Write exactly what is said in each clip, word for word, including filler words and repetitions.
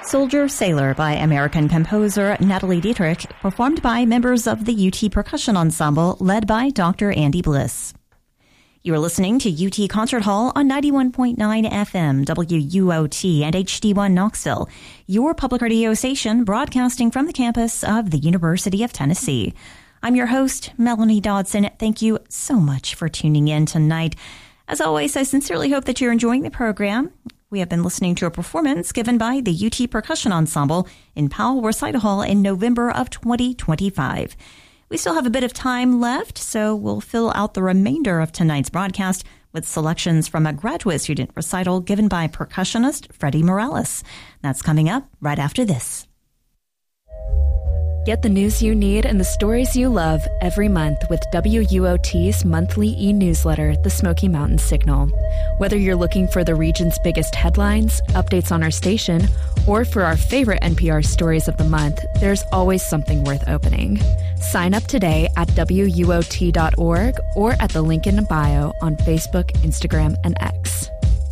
Soldier Sailor by American composer Natalie Dietrich, performed by members of the U T Percussion Ensemble led by Doctor Andy Bliss. You are listening to U T Concert Hall on ninety-one point nine F M, W U O T, and H D one Knoxville, your public radio station broadcasting from the campus of the University of Tennessee. I'm your host, Melanie Dodson. Thank you so much for tuning in tonight. As always, I sincerely hope that you're enjoying the program. We have been listening to a performance given by the U T Percussion Ensemble in Powell Recital Hall in November of twenty twenty-five. We still have a bit of time left, so we'll fill out the remainder of tonight's broadcast with selections from a graduate student recital given by percussionist Freddie Morales. That's coming up right after this. Get the news you need and the stories you love every month with W U O T's monthly e-newsletter, The Smoky Mountain Signal. Whether you're looking for the region's biggest headlines, updates on our station, or for our favorite N P R stories of the month, there's always something worth opening. Sign up today at W U O T dot org or at the link in the bio on Facebook, Instagram, and X.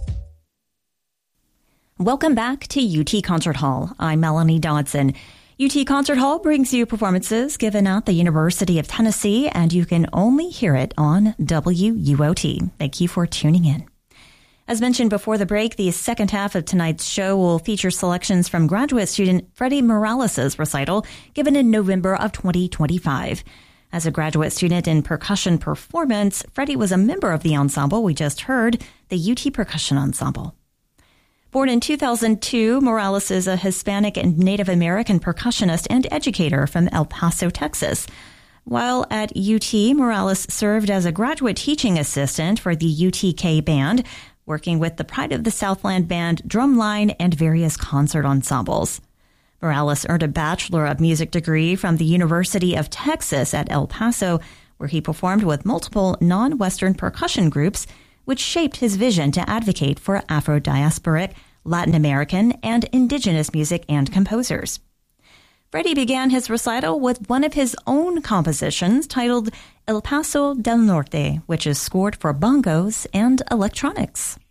Welcome back to U T Concert Hall. I'm Melanie Dodson. U T Concert Hall brings you performances given at the University of Tennessee, and you can only hear it on W U O T. Thank you for tuning in. As mentioned before the break, the second half of tonight's show will feature selections from graduate student Freddie Morales' recital given in November of twenty twenty-five. As a graduate student in percussion performance, Freddie was a member of the ensemble we just heard, the U T Percussion Ensemble. Born in two thousand two, Morales is a Hispanic and Native American percussionist and educator from El Paso, Texas. While at U T, Morales served as a graduate teaching assistant for the U T K Band, working with the Pride of the Southland Band, Drumline, and various concert ensembles. Morales earned a Bachelor of Music degree from the University of Texas at El Paso, where he performed with multiple non-Western percussion groups, which shaped his vision to advocate for Afro-diasporic, Latin American, and indigenous music and composers. Freddie began his recital with one of his own compositions titled El Paso del Norte, which is scored for bongos and electronics.